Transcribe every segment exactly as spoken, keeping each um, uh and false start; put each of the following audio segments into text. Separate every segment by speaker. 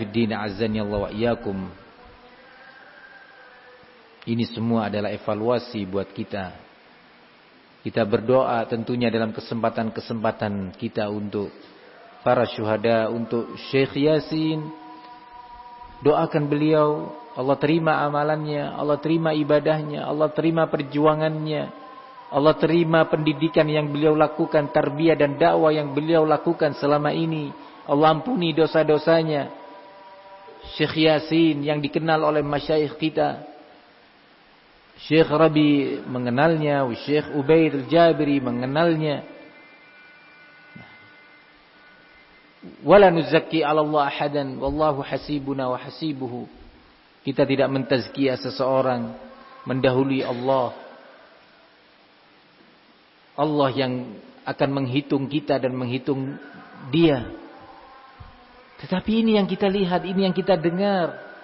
Speaker 1: fiddin, azzani Allah wa iyyakum. Ini semua adalah evaluasi buat kita. Kita berdoa tentunya dalam kesempatan-kesempatan kita untuk para syuhada, untuk Syekh Yasin. Doakan beliau, Allah terima amalannya, Allah terima ibadahnya, Allah terima perjuangannya, Allah terima pendidikan yang beliau lakukan, tarbiyah dan dakwah yang beliau lakukan selama ini. Allah ampuni dosa-dosanya. Syekh Yasin yang dikenal oleh masyayikh kita, Syekh Rabi mengenalnya, Syekh Ubaid al-Jabiri mengenalnya. Wala nuzakki 'ala Allah ahadan wallahu hasibuna wa hasibuhu. Kita tidak mentazkiyah seseorang, mendahului Allah. Allah yang akan menghitung kita dan menghitung dia. Tetapi ini yang kita lihat, ini yang kita dengar.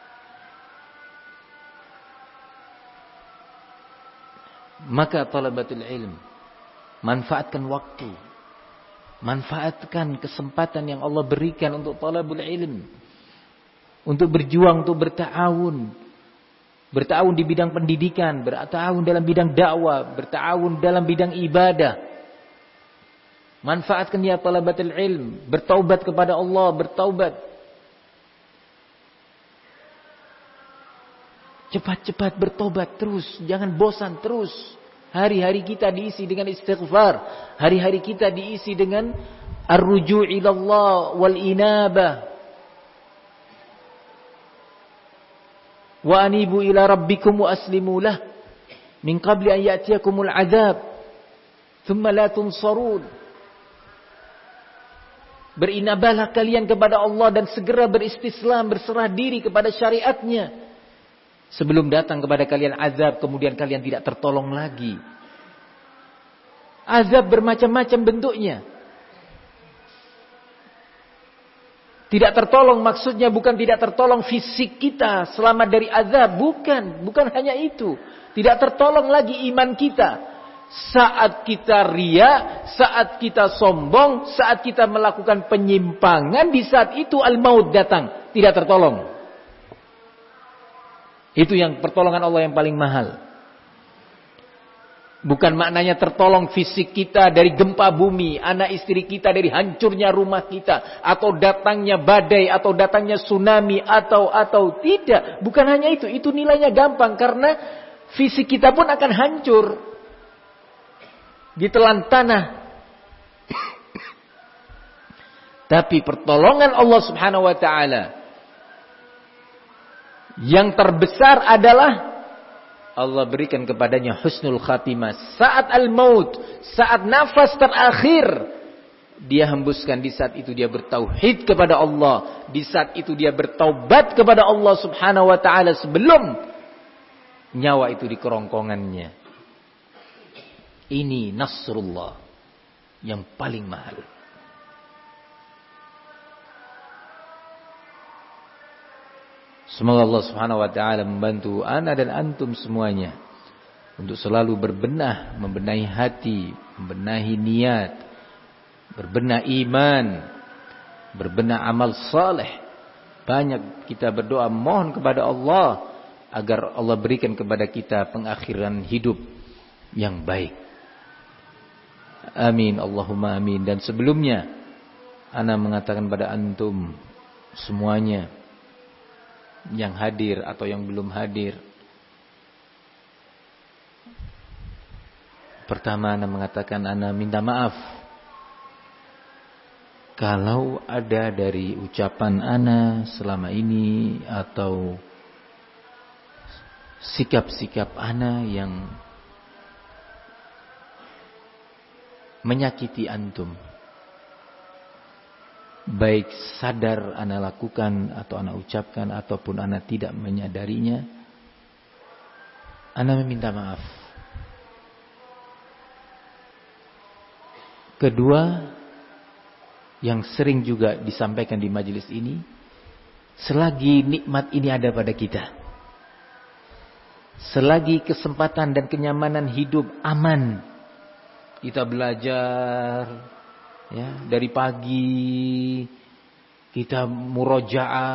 Speaker 1: Maka talabatul ilm, manfaatkan waktu, manfaatkan kesempatan yang Allah berikan untuk talabul ilm, untuk berjuang, untuk berta'awun, berta'awun di bidang pendidikan, berta'awun dalam bidang dakwah, berta'awun dalam bidang ibadah. Manfaatkan ya talabatul ilm, bertaubat kepada Allah, bertaubat. Cepat-cepat bertobat terus, jangan bosan terus. Hari-hari kita diisi dengan istighfar, hari-hari kita diisi dengan ar-ruju' ila Allah wal inabah. Wa anibu ila rabbikum wa aslimu lah min qabli an ya'tiyakumul adzab thumma la tunsarun. Berinabahlah kalian kepada Allah dan segera beristislam, berserah diri kepada syariatnya. Sebelum datang kepada kalian azab, kemudian kalian tidak tertolong lagi. Azab bermacam-macam bentuknya. Tidak tertolong maksudnya bukan tidak tertolong fisik kita selamat dari azab. Bukan, bukan hanya itu. Tidak tertolong lagi iman kita. Saat kita ria, saat kita sombong, saat kita melakukan penyimpangan, di saat itu al-maut datang. Tidak tertolong. Itu yang pertolongan Allah yang paling mahal. Bukan maknanya tertolong fisik kita dari gempa bumi, anak istri kita dari hancurnya rumah kita, atau datangnya badai, atau datangnya tsunami, atau atau tidak. Bukan hanya itu, itu nilainya gampang karena fisik kita pun akan hancur, ditelan tanah. Tapi pertolongan Allah Subhanahu wa taala yang terbesar adalah Allah berikan kepadanya husnul khatimah. Saat al-maut, saat nafas terakhir, dia hembuskan, di saat itu dia bertauhid kepada Allah, di saat itu dia bertaubat kepada Allah Subhanahu wa taala sebelum nyawa itu di kerongkongannya. Ini nasrullah yang paling mahal. Semoga Allah Subhanahu wa taala membantu ana dan antum semuanya untuk selalu berbenah, membenahi hati, membenahi niat, berbenah iman, berbenah amal saleh. Banyak kita berdoa mohon kepada Allah agar Allah berikan kepada kita pengakhiran hidup yang baik. Amin, Allahumma amin. Dan sebelumnya ana mengatakan pada antum semuanya yang hadir atau yang belum hadir, pertama ana mengatakan ana minta maaf kalau ada dari ucapan ana selama ini atau sikap-sikap ana yang menyakiti antum, baik sadar ana lakukan atau ana ucapkan ataupun ana tidak menyadarinya. Ana meminta maaf. Kedua, yang sering juga disampaikan di majelis ini, selagi nikmat ini ada pada kita, selagi kesempatan dan kenyamanan hidup aman, kita belajar ya, dari pagi kita murojaah